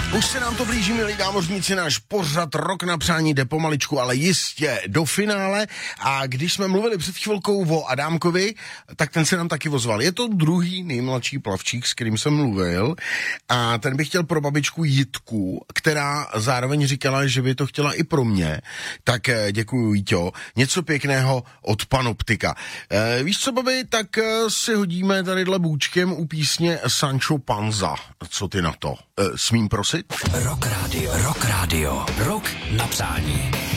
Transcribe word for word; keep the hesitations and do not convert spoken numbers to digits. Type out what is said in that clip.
Už se nám to blíží, milí námořníci, náš pořad Rok na přání jde pomaličku, ale jistě do finále. A když jsme mluvili před chvilkou o Adámkovi, tak ten se nám taky ozval. Je to druhý nejmladší plavčík, s kterým jsem mluvil. A ten by chtěl pro babičku Jitku, která zároveň říkala, že by to chtěla i pro mě. Tak děkuju, Jíťo. Něco pěkného od Panoptika. E, víš co, babi, tak si hodíme tadyhle bůčkem u písně Sancho Panza. Co ty na to? E, smím prosit? Rock Radio, Rock Radio, Rok na přání.